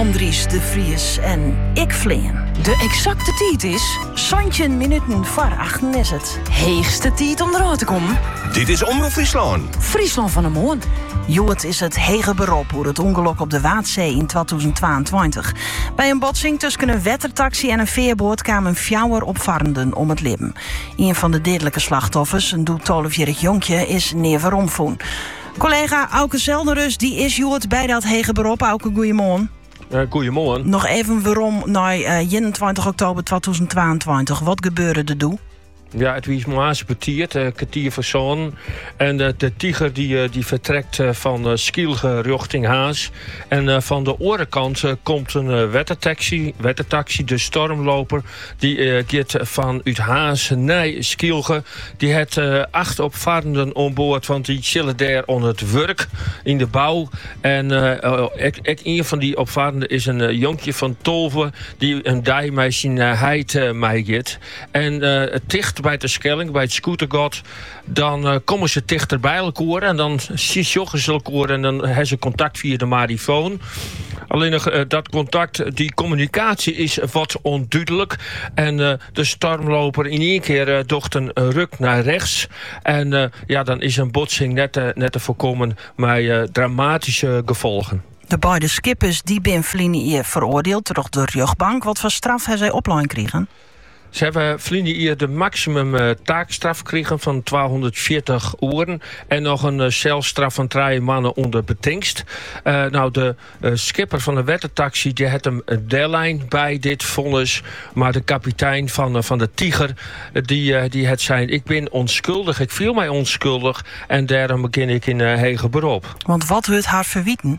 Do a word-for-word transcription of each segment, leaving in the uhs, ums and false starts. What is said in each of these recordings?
Andries de Vries en ik Vleen. De exacte tijd is zestien minuten voor achten is het. Heegste tijd om eruit te komen. Dit is Omroep Friesland. Friesland van de Moon. Joet is het hege beroep voor het ongeluk op de Waadzee in tweeduizend tweeëntwintig. Bij een botsing tussen een wettertaxi en een veerboot kwamen fjouwer opvarenden om het leven. Een van de dodelijke slachtoffers, een doe twaalfjarig jonkje, is neerveromvoen. Collega Auke Zelderus, die is Joet bij dat hege beroep. Auke, goeiemorgen. Uh, goeiemorgen. Nog even waarom naar uh, eenentwintig oktober tweeduizend tweeëntwintig. Wat gebeurde er toen? Ja, het was maas betiert, een kwartier voor zon. En uh, de tiger die, uh, die vertrekt uh, van uh, Schielge richting Haas. En uh, van de orenkant uh, komt een uh, wettertaxi, wettertaxi, de stormloper. Die uh, gaat vanuit Haas naar Schielge. Die heeft uh, acht opvarenden aan boord, want die chillen daar onder het werk in de bouw. En uh, uh, ik, ik, een van die opvarenden is een uh, jonkje van Tolve die een dij met zijn uh, heid uh, meegaat. En uh, het dicht bij de Schelling, bij het scootergot, dan uh, komen ze dichter bij elkaar en dan joggen ze elkaar en dan hebben ze contact via de marifoon. Alleen nog uh, dat contact, die communicatie is wat onduidelijk. En uh, de stormloper in één keer uh, docht een uh, ruk naar rechts. En uh, ja, dan is een botsing net, uh, net te voorkomen met uh, dramatische gevolgen. De beide skippers die ben Vlinie veroordeeld door de rechtbank. Wat voor straf hebben zij opleiding kregen? Ze hebben Vlinie hier de maximum uh, taakstraf gekregen van tweehonderdveertig uren. En nog een uh, celstraf van drie maanden onder betingst. Uh, nou, de uh, skipper van de wettertaxi die had een deadline bij dit vonnis. Maar de kapitein van, uh, van de Tiger, uh, die, uh, die had zijn: ik ben onschuldig, ik viel mij onschuldig. En daarom begin ik in uh, hege beroep. Want wat wordt haar verwieten?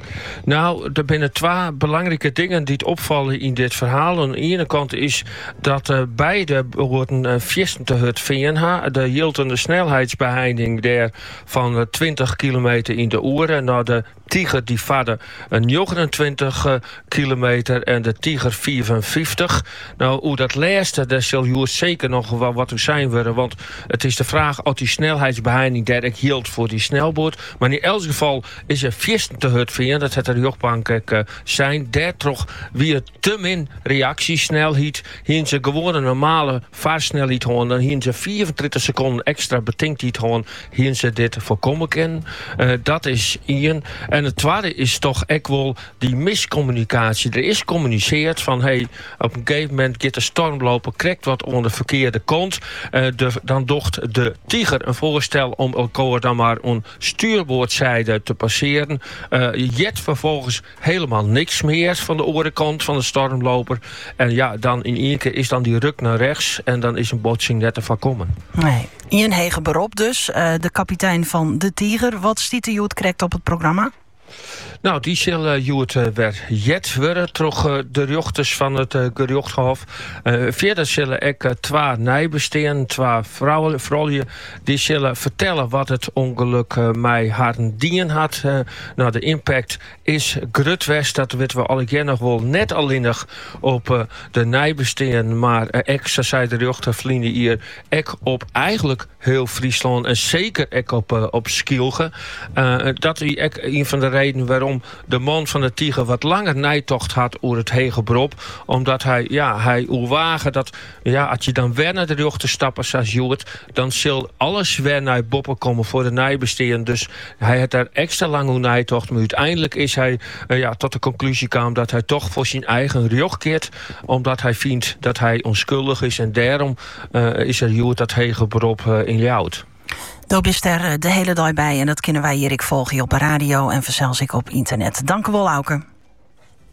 Nou, er zijn twee belangrijke dingen die het opvallen in dit verhaal. Aan de ene kant is dat uh, beide worden uh, viesten te hut V N H. De hield een snelheidsbeheinding daar van uh, twintig kilometer in de uur. Nou, de Tiger die vaarde uh, negenentwintig uh, kilometer en de Tiger vierenvijftig. Nou, hoe dat laatste, daar zal je zeker nog wel wat zijn worden. Want het is de vraag of die snelheidsbeheinding daar ik hield voor die snelboot. Maar in elk geval is er viesten te hut V N H. Dat het de rechtbank uh, zijn. Daar toch weer te min reactiesnelheid. Hier ze gewoon een normale vaarsnelheid houden. Dan hier ze vierentwintig seconden extra betinkt houden. Hier ze dit voorkomen kunnen. Uh, dat is één. En het tweede is toch echt wel die miscommunicatie. Er is gecommuniceerd van hey, op een gegeven moment gaat de stormloper krijgt wat onder de verkeerde kant. Uh, de, dan docht de Tiger een voorstel om elkaar dan maar een stuurboordzijde te passeren. Uh, Jet vervolgens helemaal niks meer van de orenkant van de stormloper. En ja, dan in één keer is dan die ruk naar rechts en dan is een botsing net te voorkomen. Nee. Ian hege beroep dus, uh, de kapitein van de Tiger. Wat stiet de Joet krijgt op het programma? Nou, die zullen Joet uh, weer jet worden, toch uh, de rechters van het uh, gerechtshof. Uh, verder zullen ik uh, twee nijbesteen, twee vrouwen, vrouwen, die zullen vertellen wat het ongeluk uh, mij haar dien had. Uh, nou, de impact is grutwest, dat weten we al keer nog wel net alleen nog op uh, de nijbesteen, maar uh, ik, zo zei de rechter Vlinie hier, ik op eigenlijk heel Friesland en zeker ik op, uh, op Schielge. Uh, dat is ook een van de redenen waarom de man van de Tiger wat langer nijtocht had over het hege beroep. Omdat hij, ja, hij wil wagen dat, ja, als je dan weer naar de rechter stappen, zoals Joet, dan zal alles weer naar boppen komen voor de nijbesteen. Dus hij had daar extra lang over nijtocht. Maar uiteindelijk is hij uh, ja, tot de conclusie kwam dat hij toch voor zijn eigen recht keert. Omdat hij vindt dat hij onschuldig is. En daarom uh, is er Joet dat hege beroep uh, in Jout. Daar is er de hele dag bij en dat kunnen wij hier ik volgen op de radio en verzels ik op internet. Dank u wel, Auke.